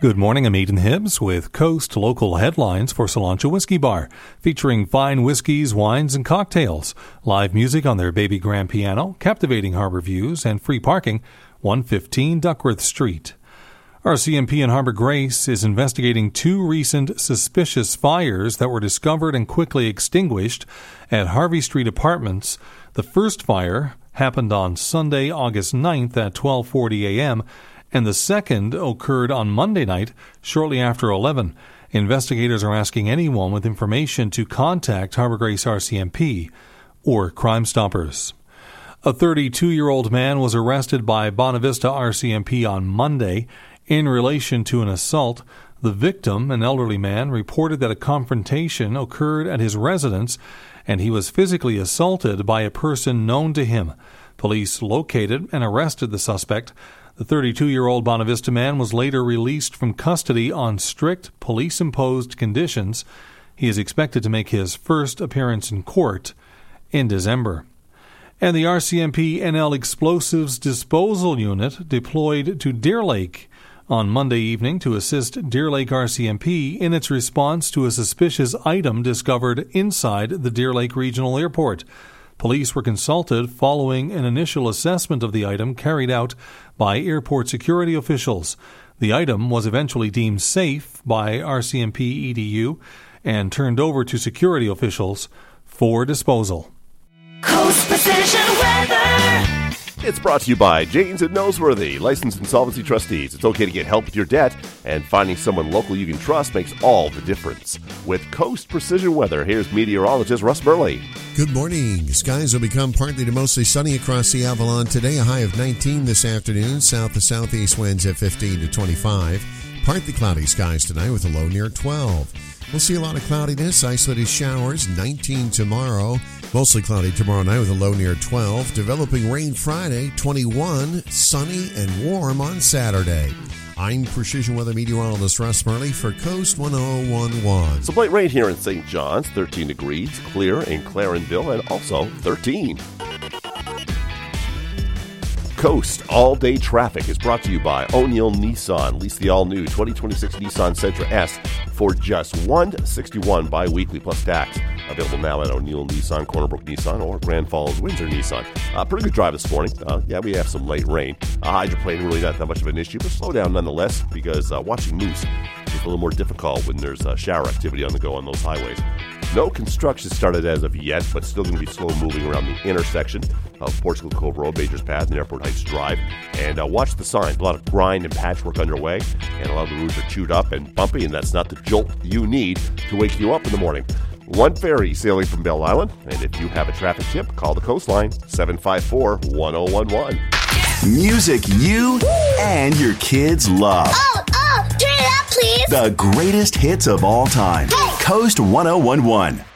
Good morning, I'm Aidan Hibbs with Coast Local Headlines for Cilantro Whiskey Bar, featuring fine whiskeys, wines, and cocktails, live music on their baby grand piano, captivating harbor views, and free parking, 115 Duckworth Street. RCMP in Harbor Grace is investigating two recent suspicious fires that were discovered and quickly extinguished at Harvey Street Apartments. The first fire happened on Sunday, August 9th at 12:40 a.m., and the second occurred on Monday night, shortly after 11. Investigators are asking anyone with information to contact Harbor Grace RCMP or Crime Stoppers. A 32-year-old man was arrested by Bonavista RCMP on Monday in relation to an assault. The victim, an elderly man, reported that a confrontation occurred at his residence and he was physically assaulted by a person known to him. Police located and arrested the suspect. The 32-year-old Bonavista man was later released from custody on strict police-imposed conditions. He is expected to make his first appearance in court in December. And the RCMP NL Explosives Disposal Unit deployed to Deer Lake on Monday evening to assist Deer Lake RCMP in its response to a suspicious item discovered inside the Deer Lake Regional Airport. Police were consulted following an initial assessment of the item carried out by airport security officials. The item was eventually deemed safe by RCMP EDU and turned over to security officials for disposal. Coast Precision Weather. It's brought to you by Janes and Noseworthy, licensed insolvency trustees. It's okay to get help with your debt, and finding someone local you can trust makes all the difference. With Coast Precision Weather, here's meteorologist Russ Burley. Good morning. Skies will become partly to mostly sunny across the Avalon today. A high of 19 this afternoon. South to southeast winds at 15 to 25. Partly cloudy skies tonight with a low near 12. We'll see a lot of cloudiness, isolated showers, 19 tomorrow. Mostly cloudy tomorrow night with a low near 12. Developing rain Friday, 21. Sunny and warm on Saturday. I'm Precision Weather Meteorologist Russ Murley for Coast 1011. Some light rain here in St. John's, 13 degrees, clear in Clarenville, and also 13. Coast all-day traffic is brought to you by O'Neill Nissan. Lease the all-new 2026 Nissan Sentra S for just $161 bi-weekly plus tax. Available now at O'Neill Nissan, Cornerbrook Nissan, or Grand Falls Windsor Nissan. Pretty good drive this morning. We have some light rain. Hydroplane really not that much of an issue, but slow down nonetheless because watching moose is a little more difficult when there's shower activity on the go on those highways. No construction started as of yet, but still going to be slow moving around the intersection of Portugal Cove Road, Majors Path, and Airport Heights Drive. And watch the signs. A lot of grind and patchwork underway, and a lot of the roads are chewed up and bumpy, and that's not the jolt you need to wake you up in the morning. One ferry sailing from Belle Island, and if you have a traffic tip, call the coastline, 754-1011. Music you and your kids love. Oh, turn it up, please. The greatest hits of all time. Hey. Coast 1011.